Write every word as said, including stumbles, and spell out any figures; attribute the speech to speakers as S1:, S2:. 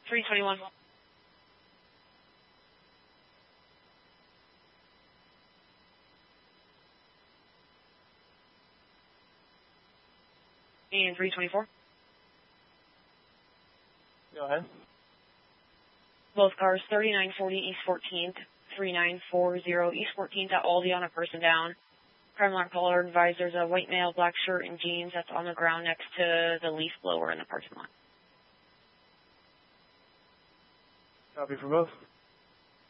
S1: three twenty-one. And three twenty-four.
S2: Go ahead.
S1: Both cars, thirty-nine forty East fourteenth, thirty-nine forty East fourteenth at Aldi on a person down. Crime alarm caller advisors a white male, black shirt and jeans that's on the ground next to the leaf blower in the parking lot.
S2: Copy for both.